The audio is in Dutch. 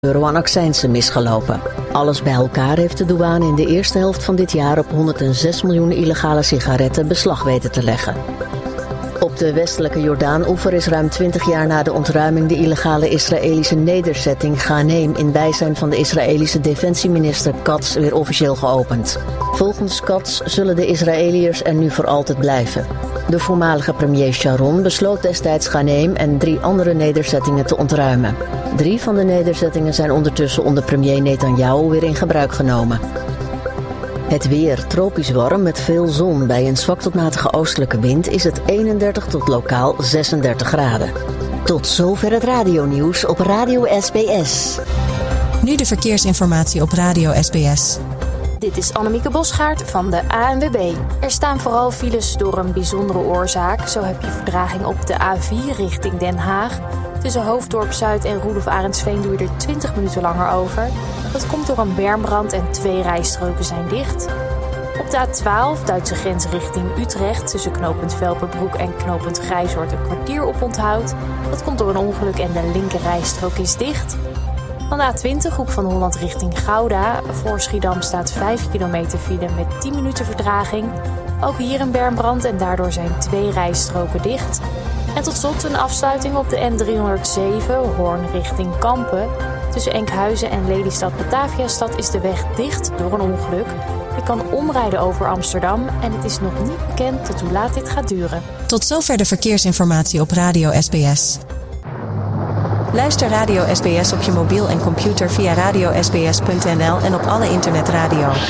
euro aan accijnsen misgelopen. Alles bij elkaar heeft de douane in de eerste helft van dit jaar op 106 miljoen illegale sigaretten beslag weten te leggen. Op de westelijke Jordaan-oever is ruim 20 jaar na de ontruiming de illegale Israëlische nederzetting Ghaneem in bijzijn van de Israëlische defensieminister Katz weer officieel geopend. Volgens Katz zullen de Israëliërs er nu voor altijd blijven. De voormalige premier Sharon besloot destijds Ghaneem en 3 andere nederzettingen te ontruimen. 3 van de nederzettingen zijn ondertussen onder premier Netanyahu weer in gebruik genomen. Het weer, tropisch warm met veel zon. Bij een zwak tot matige oostelijke wind is het 31 tot lokaal 36 graden. Tot zover het radionieuws op Radio SBS. Nu de verkeersinformatie op Radio SBS. Dit is Annemieke Bosgaard van de ANWB. Er staan vooral files door een bijzondere oorzaak. Zo heb je vertraging op de A4 richting Den Haag. Tussen Hoofddorp Zuid en Roelof Arendsveen doe je er 20 minuten langer over. Dat komt door een bermbrand en 2 rijstroken zijn dicht. Op de A12, Duitse grens richting Utrecht, tussen knooppunt Velperbroek en knooppunt Grijzoord een kwartier op onthoud. Dat komt door een ongeluk en de linker rijstrook is dicht. Van de A20, Hoek van Holland richting Gouda. Voor Schiedam staat 5 kilometer file met 10 minuten vertraging. Ook hier een bermbrand en daardoor zijn 2 rijstroken dicht. En tot slot een afsluiting op de N307, Hoorn richting Kampen. Tussen Enkhuizen en Lelystad-Bataviastad is de weg dicht door een ongeluk. Je kan omrijden over Amsterdam en het is nog niet bekend tot hoe laat dit gaat duren. Tot zover de verkeersinformatie op Radio SBS. Luister Radio SBS op je mobiel en computer via radiosbs.nl en op alle internetradio.